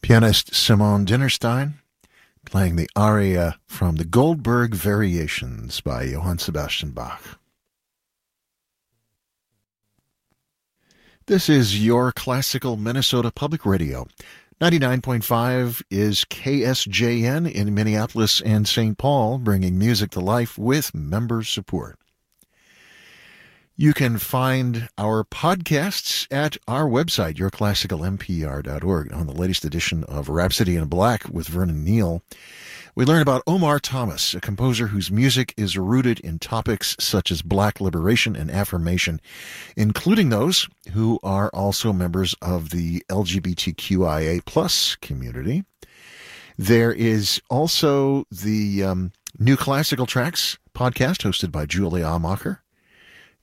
Pianist Simone Dinnerstein playing the aria from the Goldberg Variations by Johann Sebastian Bach. This is your classical Minnesota Public Radio. 99.5 is KSJN in Minneapolis and St. Paul, bringing music to life with member support. You can find our podcasts at our website, yourclassicalmpr.org. On the latest edition of Rhapsody in Black with Vernon Neal, we learn about Omar Thomas, a composer whose music is rooted in topics such as black liberation and affirmation, including those who are also members of the LGBTQIA+ community. There is also the New Classical Tracks podcast hosted by Julia Amacher.